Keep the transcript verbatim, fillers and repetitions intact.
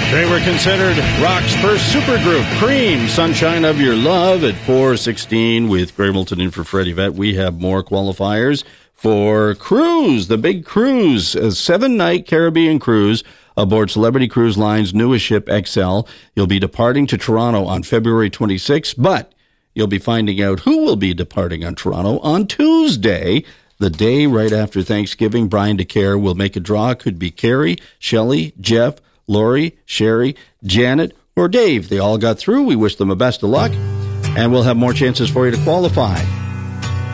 They were considered rock's first supergroup, Cream, Sunshine of Your Love at four sixteen with Grableton in for Freddie Vett. We have more qualifiers for cruise, the big cruise, a seven-night Caribbean cruise aboard Celebrity Cruise Line's newest ship, X L. You'll be departing to Toronto on February twenty-sixth, but you'll be finding out who will be departing on Toronto on Tuesday, the day right after Thanksgiving. Brian DeCare will make a draw. Could be Carrie, Shelley, Jeff, Lori, Sherry, Janet, or Dave. They all got through. We wish them the best of luck, and we'll have more chances for you to qualify.